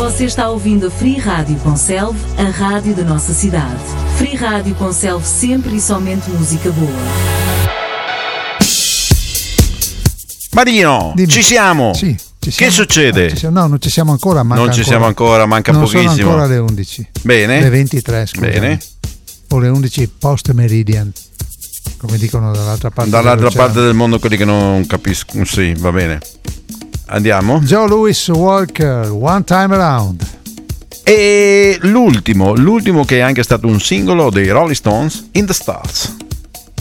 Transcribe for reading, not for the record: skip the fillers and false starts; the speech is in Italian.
Você está ouvindo a Free Rádio Conselve, a rádio da nossa cidade. Free Rádio Conselve, sempre e somente música boa. Marino, Dimmi. ci siamo? Sì, ci siamo. Che succede? No, non ci siamo ancora. Manca non pochissimo. Sono ancora le 11. Bene. Le 23, scusami. Bene. O le 11 post meridian, come dicono dall'altra parte. Dall'altra parte del mondo, quelli che non capiscono. Sì, va bene. Andiamo. Joe Louis Walker, One Time Around. E l'ultimo che è anche stato un singolo dei Rolling Stones, In the Stars.